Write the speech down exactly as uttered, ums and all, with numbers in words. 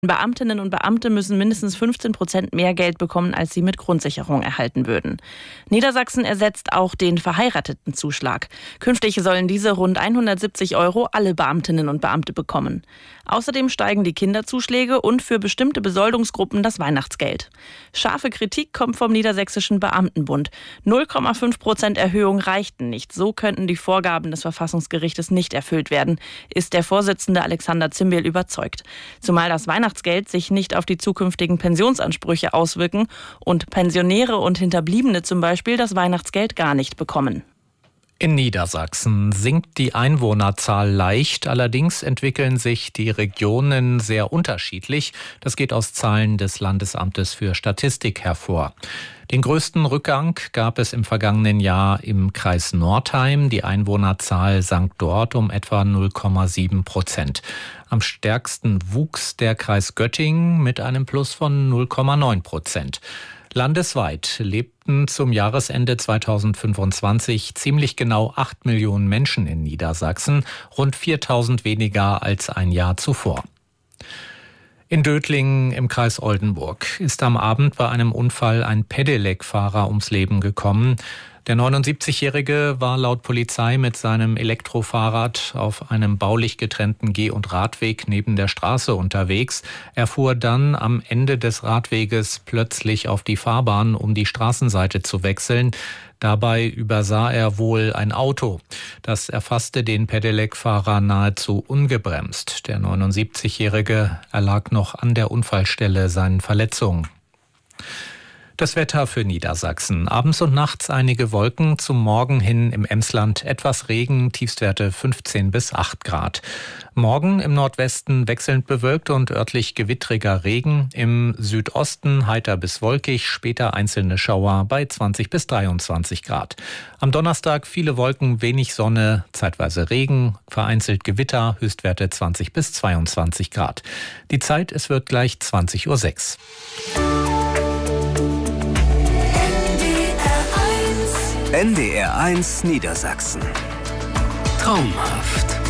Beamtinnen und Beamte müssen mindestens fünfzehn Prozent mehr Geld bekommen, als sie mit Grundsicherung erhalten würden. Niedersachsen ersetzt auch den Verheiratetenzuschlag. Künftig sollen diese rund hundertsiebzig Euro alle Beamtinnen und Beamte bekommen. Außerdem steigen die Kinderzuschläge und für bestimmte Besoldungsgruppen das Weihnachtsgeld. Scharfe Kritik kommt vom Niedersächsischen Beamtenbund. null Komma fünf Prozent Erhöhung reichten nicht. So könnten die Vorgaben des Verfassungsgerichtes nicht erfüllt werden, ist der Vorsitzende Alexander Zimbiel überzeugt. Zumal das Weihnachtsgeld sich nicht auf die zukünftigen Pensionsansprüche auswirken und Pensionäre und Hinterbliebene zum Beispiel das Weihnachtsgeld gar nicht bekommen. In Niedersachsen sinkt die Einwohnerzahl leicht, allerdings entwickeln sich die Regionen sehr unterschiedlich. Das geht aus Zahlen des Landesamtes für Statistik hervor. Den größten Rückgang gab es im vergangenen Jahr im Kreis Northeim. Die Einwohnerzahl sank dort um etwa null Komma sieben Prozent. Am stärksten wuchs der Kreis Göttingen mit einem Plus von null Komma neun Prozent. Landesweit lebten zum Jahresende zweitausendfünfundzwanzig ziemlich genau acht Millionen Menschen in Niedersachsen, rund viertausend weniger als ein Jahr zuvor. In Dötlingen im Kreis Oldenburg ist am Abend bei einem Unfall ein Pedelec-Fahrer ums Leben gekommen. Der neunundsiebzigjährige war laut Polizei mit seinem Elektrofahrrad auf einem baulich getrennten Geh- und Radweg neben der Straße unterwegs. Er fuhr dann am Ende des Radweges plötzlich auf die Fahrbahn, um die Straßenseite zu wechseln. Dabei übersah er wohl ein Auto. Das erfasste den Pedelec-Fahrer nahezu ungebremst. Der neunundsiebzigjährige erlag noch an der Unfallstelle seinen Verletzungen. Das Wetter für Niedersachsen. Abends und nachts einige Wolken, zum Morgen hin im Emsland etwas Regen, Tiefstwerte fünfzehn bis acht Grad. Morgen im Nordwesten wechselnd bewölkt und örtlich gewittriger Regen. Im Südosten heiter bis wolkig, später einzelne Schauer bei zwanzig bis dreiundzwanzig Grad. Am Donnerstag viele Wolken, wenig Sonne, zeitweise Regen, vereinzelt Gewitter, Höchstwerte zwanzig bis zweiundzwanzig Grad. Die Zeit, es wird gleich zwanzig Uhr sechs. N D R eins Niedersachsen. Traumhaft.